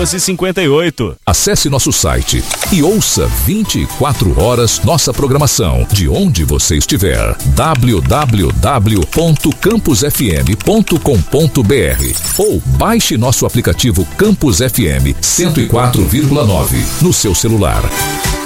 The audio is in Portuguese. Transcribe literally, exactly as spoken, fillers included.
doze, cinquenta e oito. Acesse nosso site e ouça vinte e quatro horas nossa programação de onde você estiver. w w w ponto campus f m ponto com ponto b r ou baixe nosso aplicativo Campus F M cento e quatro vírgula nove no seu celular.